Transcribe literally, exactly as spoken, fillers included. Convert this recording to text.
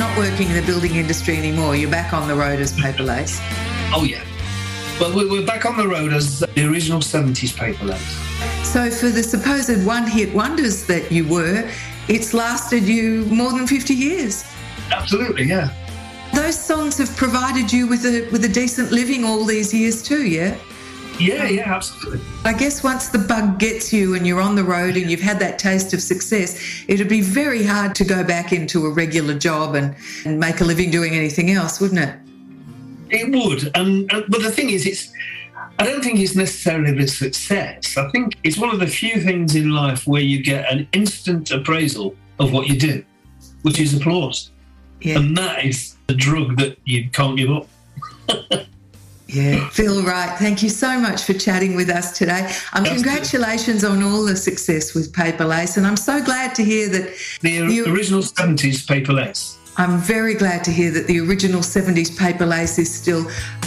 not working in the building industry anymore. You're back on the road as Paper Lace. Oh, yeah. Well, we're back on the road as the original seventies Paper Lace. So for the supposed one-hit wonders that you were, it's lasted you more than fifty years. Absolutely, yeah. Those songs have provided you with a with a decent living all these years too, yeah? Yeah, yeah, absolutely. I guess once the bug gets you and you're on the road and you've had that taste of success, it'd be very hard to go back into a regular job and, and make a living doing anything else, wouldn't it? It would. And, and but the thing is, it's I don't think it's necessarily the success. I think it's one of the few things in life where you get an instant appraisal of what you do, which is applause. Yeah. And that is the drug that you can't give up. Yeah, Phil Wright, thank you so much for chatting with us today. Um, congratulations on all the success with Paper Lace, and I'm so glad to hear that... The, the original seventies Paper Lace. I'm very glad to hear that the original seventies Paper Lace is still